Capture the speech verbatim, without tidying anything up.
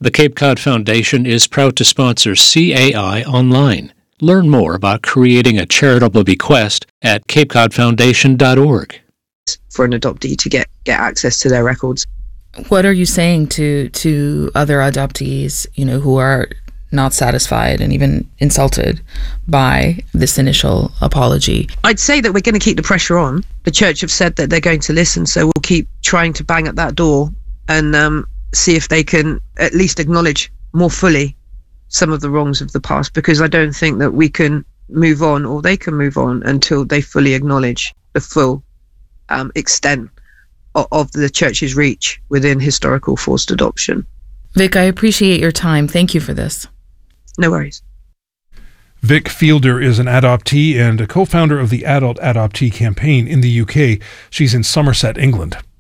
The Cape Cod Foundation is proud to sponsor C A I Online. Learn more about creating a charitable bequest at cape cod foundation dot org. For an adoptee to get, get access to their records. What are you saying to to other adoptees, you know, who are not satisfied and even insulted by this initial apology? I'd say that we're going to keep the pressure on. The church have said that they're going to listen, so we'll keep trying to bang at that door and um, see if they can at least acknowledge more fully some of the wrongs of the past, because I don't think that we can move on, or they can move on, until they fully acknowledge the full um, extent of, of the church's reach within historical forced adoption. Vic, I appreciate your time. Thank you for this. No worries. Vic Fielder is an adoptee and a co-founder of the Adult Adoptee Campaign in the U K. She's in Somerset, England.